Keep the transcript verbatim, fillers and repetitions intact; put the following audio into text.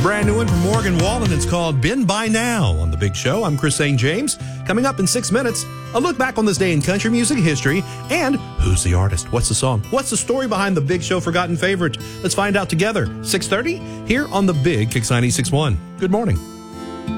Brand new one from Morgan Wallen. It's called Been By Now on The Big Show. I'm Chris Saint James. Coming up in six minutes, a look back on this day in country music history and who's the artist, what's the song, what's the story behind the Big Show forgotten favorite. Let's find out together. six thirty here on the Big Kix ninety-six point one. Good morning.